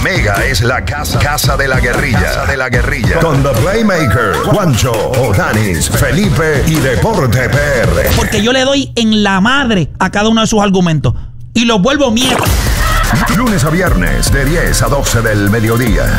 Mega es la casa de la guerrilla. Con The Playmaker, Juancho, Odanis, Felipe y Deporte PR. Porque yo le doy en la madre a cada uno de sus argumentos y los vuelvo mierda. Lunes a viernes de 10 a 12 del mediodía.